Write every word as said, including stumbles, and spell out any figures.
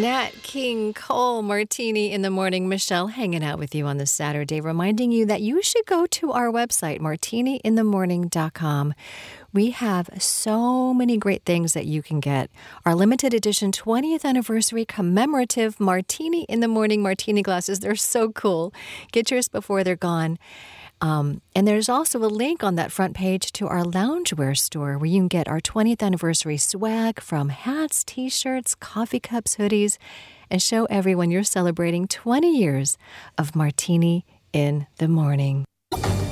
Nat King Cole, Martini in the Morning. Michelle hanging out with you on this Saturday, reminding you that you should go to our website, martini in the morning dot com. We have so many great things that you can get. Our limited edition twentieth anniversary commemorative Martini in the Morning martini glasses. They're so cool. Get yours before they're gone. Um, and there's also a link on that front page to our loungewear store where you can get our twentieth anniversary swag from hats, t-shirts, coffee cups, hoodies, and show everyone you're celebrating twenty years of Martini in the Morning.